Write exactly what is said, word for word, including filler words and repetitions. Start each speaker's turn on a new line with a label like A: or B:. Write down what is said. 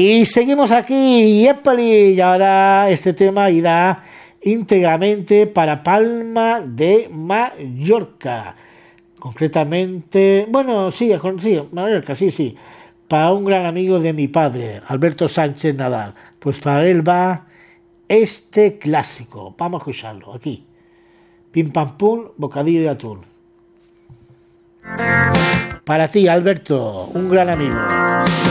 A: Y seguimos aquí, épale, y ahora este tema irá íntegramente para Palma de Mallorca. Concretamente, bueno, sí, sí, Mallorca, sí, sí. Para un gran amigo de mi padre, Alberto Sánchez Nadal. Pues para él va este clásico. Vamos a escucharlo aquí. Pim pam pum, bocadillo de atún. Para ti, Alberto, un gran amigo.